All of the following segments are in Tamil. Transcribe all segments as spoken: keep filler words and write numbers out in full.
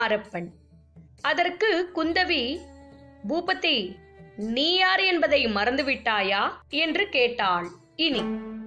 மாரப்பன். அதற்கு குந்தவி, பூபதி, நீ யார் என்பதை மறந்துவிட்டாயா என்று கேட்டாள். இனி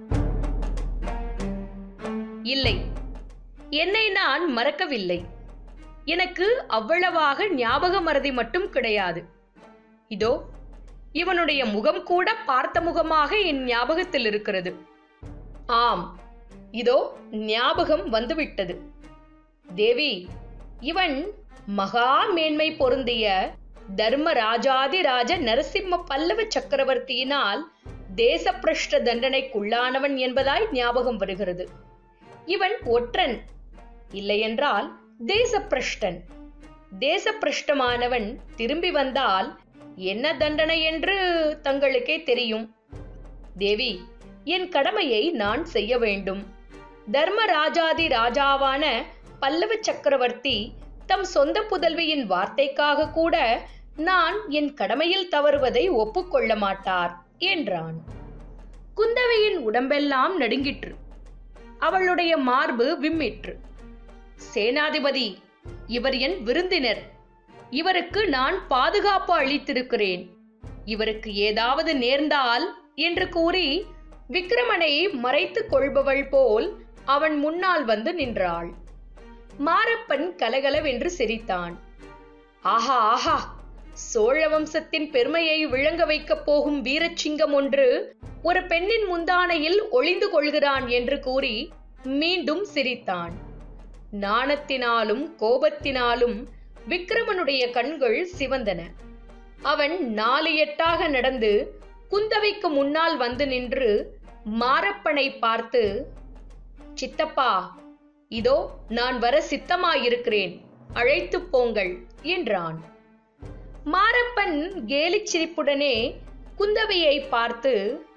இல்லை, என்னை நான் மறக்கவில்லை. எனக்கு அவ்வளவாக ஞாபக மறதி மட்டும் கிடையாது. இதோ இவனுடைய முகம் கூட பார்த்த முகமாக என் ஞாபகத்தில் இருக்கிறது. ஆம், இதோ ஞாபகம் வந்துவிட்டது. தேவி, இவன் மகா மேன்மை பொருந்திய தர்மராஜாதிராஜ நரசிம்ம பல்லவ சக்கரவர்த்தியினால் தேசப்பிரஷ்ட தண்டனைக்குள்ளானவன் என்பதாய் ஞாபகம் வருகிறது. இவன் ஒற்றன், இல்லையென்றால் தேசப்பிரஷ்டன். தேசப்பிரஷ்டமானவன் திரும்பி வந்தால் என்ன தண்டனை என்று தங்களுக்கே தெரியும். தேவி, என் கடமையை நான் செய்ய வேண்டும். தர்மராஜாதி ராஜாவான பல்லவ சக்கரவர்த்தி தம் சொந்த புதல்வியின் வார்த்தைக்காக கூட நான் என் கடமையில் தவறுவதை ஒப்புக்கொள்ள மாட்டார் என்றான். குந்தவையின் உடம்பெல்லாம் நடுங்கிற்று. அவளுடைய மார்பு விம்மிற்று. சேனாதிபதி, இவர் என் விருந்தினர். இவருக்கு நான் பாதுகாப்பு அளித்திருக்கிறேன். இவருக்கு ஏதாவது நேர்ந்தால் என்று கூறி விக்கிரமனை மறைத்துக் கொள்பவள் போல் அவன் முன்னால் வந்து நின்றாள். மாரப்பன் கலகலவென்று சிரித்தான். ஆஹா ஆஹா, சோழ வம்சத்தின் பெருமையை விளங்க வைக்கப் போகும் வீரச்சிங்கம் ஒன்று ஒரு பெண்ணின் முந்தானையில் ஒளிந்து கொள்கிறான் என்று கூறி மீண்டும் சிரித்தான். நாணத்தினாலும் கோபத்தினாலும் விக்கிரமனுடைய கண்கள் சிவந்தன. அவன் நாலு எட்டாக நடந்து குந்தவைக்கு முன்னால் வந்து நின்று மாரப்பனை பார்த்து, சித்தப்பா, இதோ நான் வர சித்தமாயிருக்கிறேன், அழைத்து போங்கள் என்றான். மாரப்பன் கேலிச் சிரிப்புடனே குந்தவையை பார்த்து,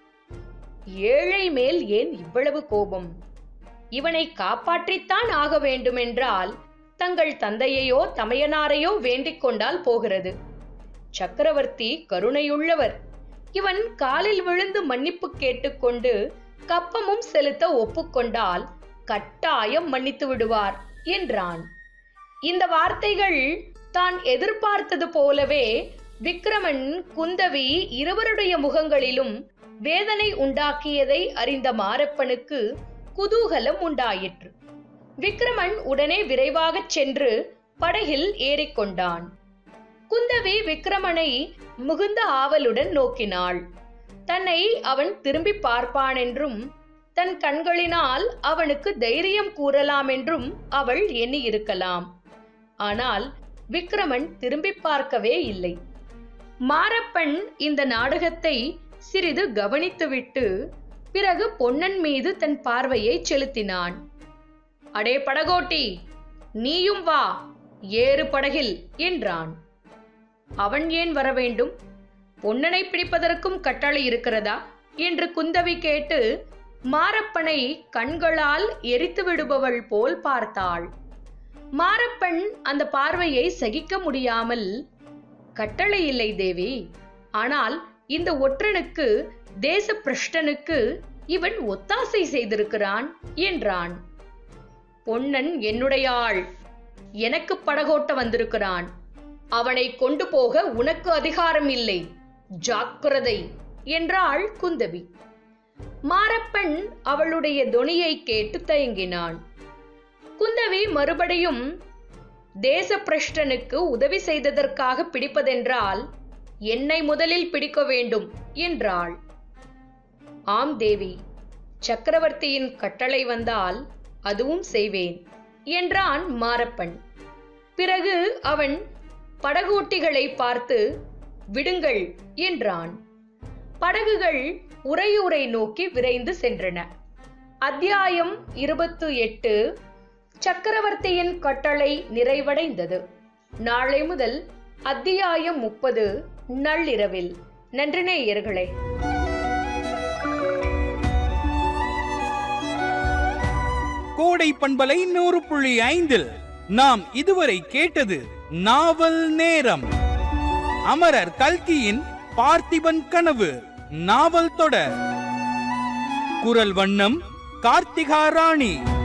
ஏழை மேல் ஏன் இவ்வளவு கோபம்? இவனை காப்பாற்றித்தான் ஆக வேண்டுமென்றால் தங்கள் தந்தையையோ தமையனாரையோ வேண்டிக் கொண்டால் போகிறது. சக்கரவர்த்தி கருணையுள்ளவர். இவன் காலில் விழுந்து மன்னிப்பு கேட்டுக்கொண்டு கப்பமும் செலுத்த ஒப்புக்கொண்டால் கட்டாயம் மன்னித்து விடுவார் என்றான். இந்த வார்த்தைகள் தான் எதிர்பார்த்தது போலவே விக்கிரமன், குந்தவி இருவருடைய முகங்களிலும் வேதனை உண்டாக்கியதை அறிந்த மாரப்பனுக்கு குதூகலம் உண்டாயிற்று. விக்கிரமன் உடனே விரைவாக சென்று படகில் ஏறிக்கொண்டான். குந்தவி விக்கிரமனை மிகுந்த ஆவலுடன் நோக்கினாள். தன்னை அவன் திரும்பி பார்ப்பான் என்றும் தன் கண்களினால் அவனுக்கு தைரியம் கூறலாம் என்றும் அவள் எண்ணி இருக்கலாம். ஆனால் விக்கிரமன் திரும்பி பார்க்கவே இல்லை. மாரப்பன் இந்த நாடகத்தை சிறிது கவனித்துவிட்டு பிறகு பொன்னன் மீது தன் பார்வையை செலுத்தினான். அடே படகோட்டி, நீயும் வா, ஏறு படகில் என்றான். அவன் ஏன் வர வேண்டும்? பொன்னனை பிடிப்பதற்கும் கட்டளை இருக்கிறதா என்று குந்தவி கேட்டு மாரப்பனை கண்களால் எரித்து விடுபவள் போல் பார்த்தாள். மாரப்பன் அந்த பார்வையை சகிக்க முடியாமல், கட்டளை இல்லை தேவி, ஆனால் இந்த ஒற்றனுக்கு, தேச பிரஷ்டனுக்கு இவன் ஒத்தாசை செய்திருக்கிறான் என்றான். பொன்னன் என்னுடைய ஆள், எனக்கு படகோட்ட வந்திருக்கிறான். அவனை கொண்டு போக உனக்கு அதிகாரம் இல்லை, ஜாக்கிரதை என்றாள் குந்தவி. மாரப்பன் அவளுடைய தொனியை கேட்டு தயங்கினான். குந்தவி மறுபடியும், தேச பிரஷ்டனுக்கு உதவி செய்ததற்காக பிடிப்பதென்றால் என்னை முதலில் பிடிக்க வேண்டும் என்றாள். ஆம் தேவி, சக்கரவர்த்தியின் கட்டளை வந்தால் அதுவும் செய்வேன் என்றான் மாரப்பன். பிறகு அவன் படகோட்டிகளை பார்த்து விடுங்கள் என்றான். படகுகள் உறையூரை நோக்கி விரைந்து சென்றன. அத்தியாயம் இருபத்து எட்டு. சக்கரவர்த்தியின் கட்டளை நிறைவடைந்தது. நாளை முதல் அத்தியாயம் முப்பது நள்ளிரவில். நன்றி நேயர்களே. கோடை பண்பலை நூறு புள்ளி ஐந்தில் நாம் இதுவரை கேட்டது நாவல் நேரம். அமரர் கல்கியின் பார்த்திபன் கனவு நாவல் தொடர். குரல் வண்ணம் கார்த்திகா ராணி.